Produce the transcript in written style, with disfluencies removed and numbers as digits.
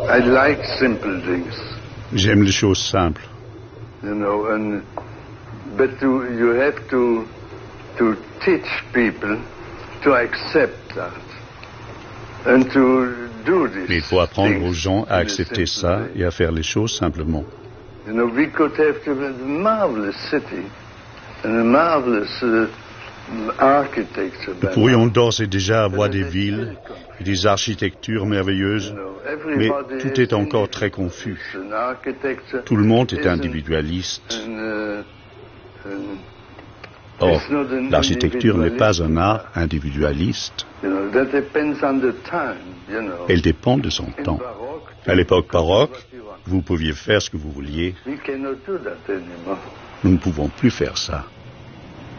I like simple things. J'aime les choses simples. You know, but you have to teach people to accept that and to do this. Mais il faut apprendre aux gens à accepter ça et à faire les choses simplement. You know, we could have a marvelous city and a marvelous architecture. Nous pourrions d'ores et déjà avoir des villes et des architectures merveilleuses, mais tout est encore très confus. Tout le monde est individualiste. Or, l'architecture n'est pas un art individualiste. Elle dépend de son temps. À l'époque baroque, vous pouviez faire ce que vous vouliez. Nous ne pouvons plus faire ça.